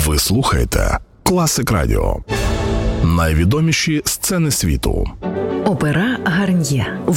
Ви слухаєте Класик Радіо. Найвідоміші сцени світу. Опера «Гарньє». В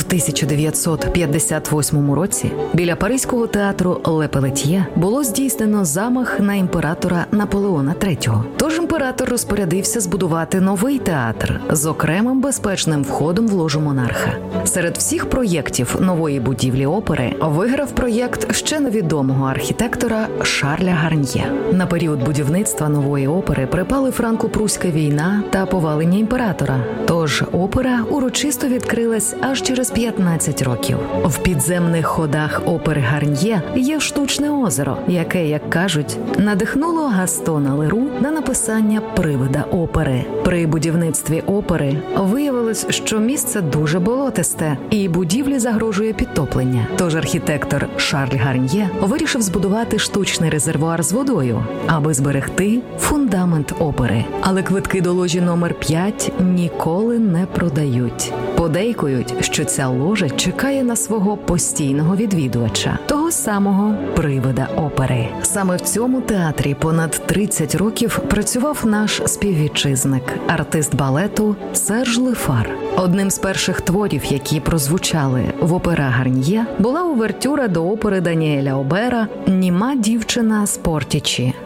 1958 році біля Паризького театру Ле Пелетьє було здійснено замах на імператора Наполеона III. Тож імператор розпорядився збудувати новий театр з окремим безпечним входом в ложу монарха. Серед всіх проєктів нової будівлі опери виграв проєкт ще невідомого архітектора Шарля Гарньє. На період будівництва нової опери припали Франко-Прусська війна та повалення імператора. Тож опера урочисто відкрилась аж через 15 років. В підземних ходах опери «Гарньє» є штучне озеро, яке, як кажуть, надихнуло Гастона Леру на написання «Привида опери». При будівництві опери виявилось, що місце дуже болотисте і будівлі загрожує підтоплення. Тож архітектор Шарль Гарньє вирішив збудувати штучний резервуар з водою, аби зберегти фундамент опери. Але квитки до ложі номер 5 ніколи не продають. Подейкують, що ця ложа чекає на свого постійного відвідувача, того самого привида опери. Саме в цьому театрі понад 30 років працював наш співвітчизник, артист балету Серж Лефар. Одним з перших творів, які прозвучали в опера «Гарньє», була увертюра до опери Даніеля Обера «Німа дівчина з Портічі».